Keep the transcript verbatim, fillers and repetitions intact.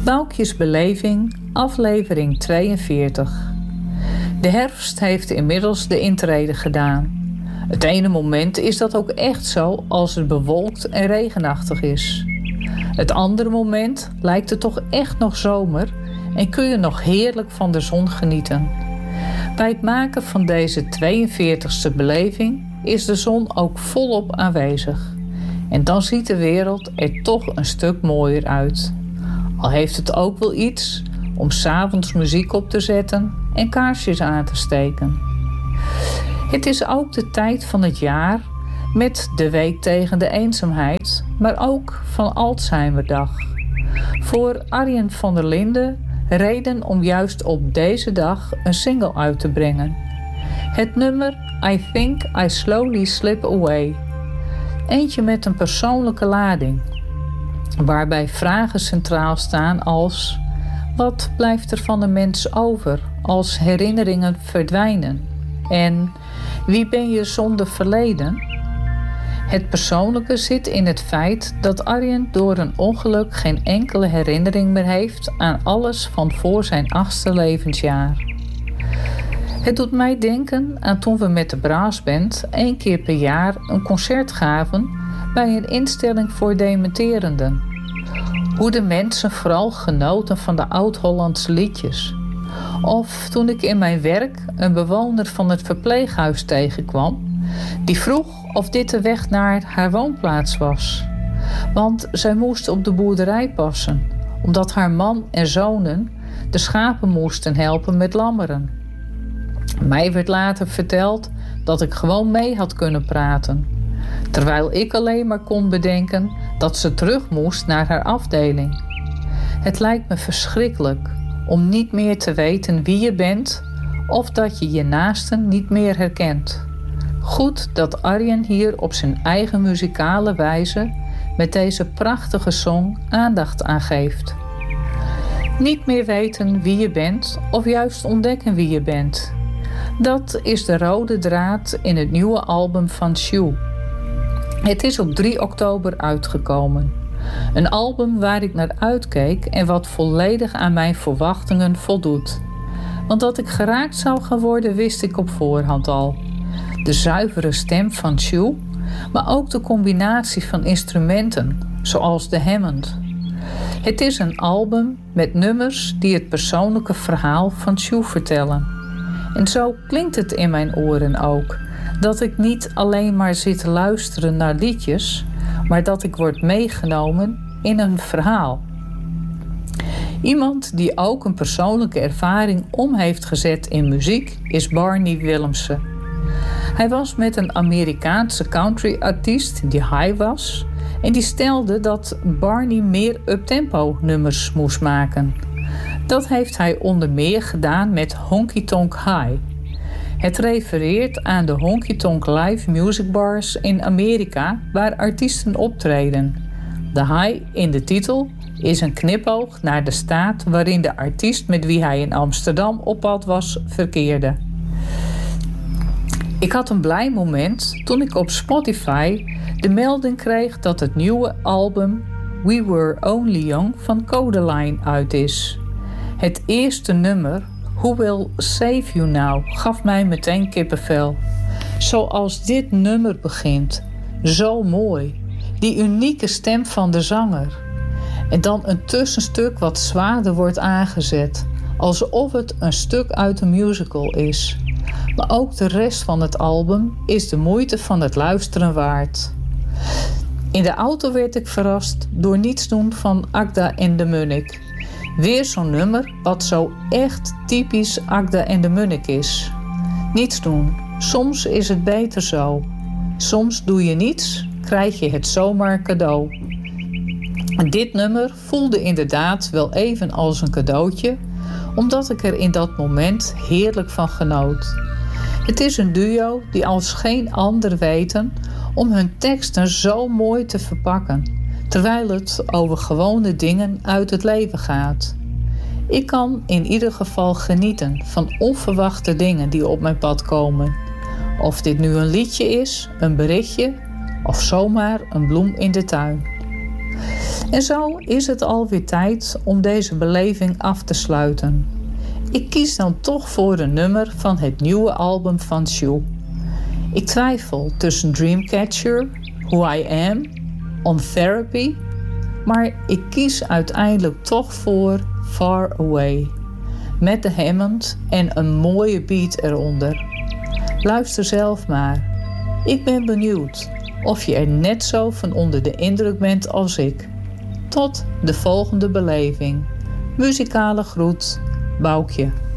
Boukjes Beleving, aflevering tweeënveertig. De herfst heeft inmiddels de intrede gedaan. Het ene moment is dat ook echt zo als het bewolkt en regenachtig is. Het andere moment lijkt het toch echt nog zomer en kun je nog heerlijk van de zon genieten. Bij het maken van deze tweeënveertigste beleving is de zon ook volop aanwezig. En dan ziet de wereld er toch een stuk mooier uit. Al heeft het ook wel iets om 's avonds muziek op te zetten en kaarsjes aan te steken. Het is ook de tijd van het jaar met de week tegen de eenzaamheid, maar ook van Alzheimerdag. Voor Arjen van der Linden reden om juist op deze dag een single uit te brengen. Het nummer I Think I Slowly Slip Away. Eentje met een persoonlijke lading, waarbij vragen centraal staan als: wat blijft er van de mens over als herinneringen verdwijnen? En wie ben je zonder verleden? Het persoonlijke zit in het feit dat Arjen door een ongeluk geen enkele herinnering meer heeft aan alles van voor zijn achtste levensjaar. Het doet mij denken aan toen we met de brassband één keer per jaar een concert gaven bij een instelling voor dementerenden. Hoe de mensen vooral genoten van de oud-Hollandse liedjes. Of toen ik in mijn werk een bewoner van het verpleeghuis tegenkwam, die vroeg of dit de weg naar haar woonplaats was. Want zij moest op de boerderij passen, omdat haar man en zonen de schapen moesten helpen met lammeren. Mij werd later verteld dat ik gewoon mee had kunnen praten, terwijl ik alleen maar kon bedenken dat ze terug moest naar haar afdeling. Het lijkt me verschrikkelijk om niet meer te weten wie je bent of dat je je naasten niet meer herkent. Goed dat Arjen hier op zijn eigen muzikale wijze met deze prachtige song aandacht aan geeft. Niet meer weten wie je bent of juist ontdekken wie je bent. Dat is de rode draad in het nieuwe album van Sjoe. Het is op drie oktober uitgekomen. Een album waar ik naar uitkeek en wat volledig aan mijn verwachtingen voldoet. Want dat ik geraakt zou gaan worden wist ik op voorhand al. De zuivere stem van Sjoe, maar ook de combinatie van instrumenten, zoals de Hammond. Het is een album met nummers die het persoonlijke verhaal van Sjoe vertellen. En zo klinkt het in mijn oren ook, dat ik niet alleen maar zit te luisteren naar liedjes, maar dat ik word meegenomen in een verhaal. Iemand die ook een persoonlijke ervaring om heeft gezet in muziek is Barney Willemsen. Hij was met een Amerikaanse country-artiest die high was en die stelde dat Barney meer uptempo nummers moest maken. Dat heeft hij onder meer gedaan met Honky Tonk High. Het refereert aan de Honky Tonk Live Music Bars in Amerika waar artiesten optreden. De high in de titel is een knipoog naar de staat waarin de artiest met wie hij in Amsterdam op pad was verkeerde. Ik had een blij moment toen ik op Spotify de melding kreeg dat het nieuwe album We Were Only Young van Codaline uit is. Het eerste nummer, Who Will Save You Now, gaf mij meteen kippenvel. Zoals dit nummer begint, zo mooi. Die unieke stem van de zanger. En dan een tussenstuk wat zwaarder wordt aangezet, alsof het een stuk uit een musical is. Maar ook de rest van het album is de moeite van het luisteren waard. In de auto werd ik verrast door Niets doen van Agda en de Munnik. Weer zo'n nummer wat zo echt typisch Agda en de Munnik is. Niets doen, soms is het beter zo. Soms doe je niets, krijg je het zomaar cadeau. Dit nummer voelde inderdaad wel even als een cadeautje, omdat ik er in dat moment heerlijk van genoot. Het is een duo die als geen ander weten om hun teksten zo mooi te verpakken, terwijl het over gewone dingen uit het leven gaat. Ik kan in ieder geval genieten van onverwachte dingen die op mijn pad komen. Of dit nu een liedje is, een berichtje of zomaar een bloem in de tuin. En zo is het alweer tijd om deze beleving af te sluiten. Ik kies dan toch voor een nummer van het nieuwe album van Sue. Ik twijfel tussen Dreamcatcher, Who I Am, On Therapy, maar ik kies uiteindelijk toch voor Far Away. Met de Hammond en een mooie beat eronder. Luister zelf maar. Ik ben benieuwd of je er net zo van onder de indruk bent als ik. Tot de volgende beleving. Muzikale groet, Boukje.